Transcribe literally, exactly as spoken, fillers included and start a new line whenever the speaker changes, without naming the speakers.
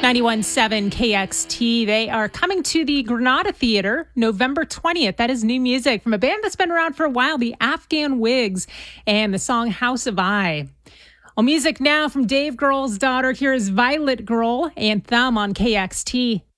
ninety-one point seven K X T. They are coming to the Granada Theater November twentieth. That is new music from a band that's been around for a while, the Afghan Wigs, and the song House of I. Well, music now from Dave Grohl's daughter. Here is Violet Grohl and Thumb on K X T.